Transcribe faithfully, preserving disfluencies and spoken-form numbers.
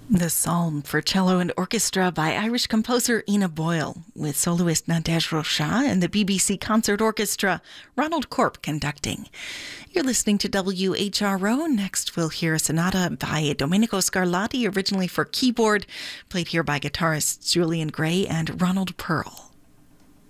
The Psalm for Cello and Orchestra by Irish composer Ina Boyle, with soloist Nadej Rocha and the B B C Concert Orchestra, Ronald Corp conducting. You're listening to W H R O. Next, we'll hear a sonata by Domenico Scarlatti, originally for keyboard, played here by guitarists Julian Gray and Ronald Pearl.